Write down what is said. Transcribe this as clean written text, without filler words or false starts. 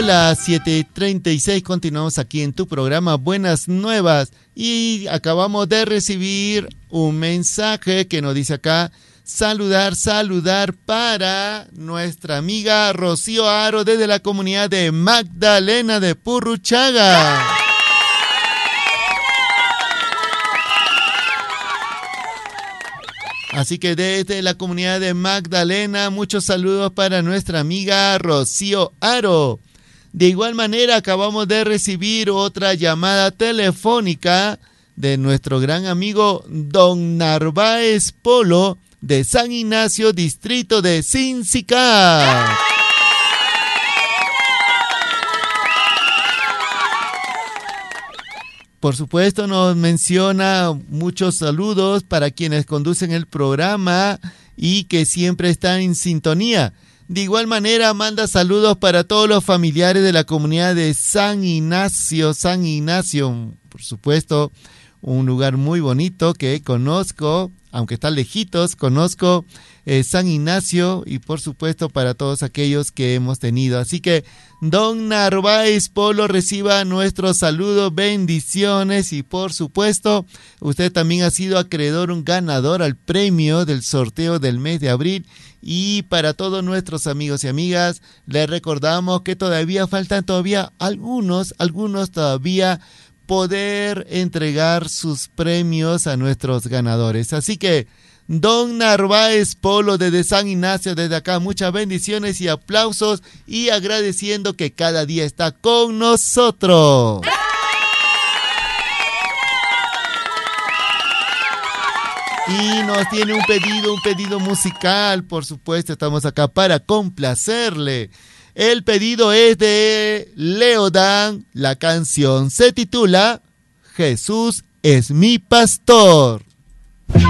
Hola, 7:36, continuamos aquí en tu programa Buenas Nuevas y acabamos de recibir un mensaje que nos dice acá, saludar para nuestra amiga Rocío Aro desde la comunidad de Magdalena de Purruchaga. Así que desde la comunidad de Magdalena, muchos saludos para nuestra amiga Rocío Aro. De igual manera, acabamos de recibir otra llamada telefónica de nuestro gran amigo Don Narváez Polo de San Ignacio, distrito de Sincicá. Por supuesto, nos menciona muchos saludos para quienes conducen el programa y que siempre están en sintonía. De igual manera, manda saludos para todos los familiares de la comunidad de San Ignacio. San Ignacio, por supuesto, un lugar muy bonito que conozco, aunque está lejitos, conozco San Ignacio y por supuesto para todos aquellos que hemos tenido. Así que Don Narváez Polo reciba nuestros saludos, bendiciones y por supuesto usted también ha sido acreedor, un ganador al premio del sorteo del mes de abril. Y para todos nuestros amigos y amigas, les recordamos que todavía faltan algunos todavía poder entregar sus premios a nuestros ganadores. Así que, Don Narváez Polo desde San Ignacio, desde acá, muchas bendiciones y aplausos y agradeciendo que cada día está con nosotros. Y nos tiene un pedido musical, por supuesto, estamos acá para complacerle. El pedido es de Leodan, la canción se titula Jesús es mi pastor.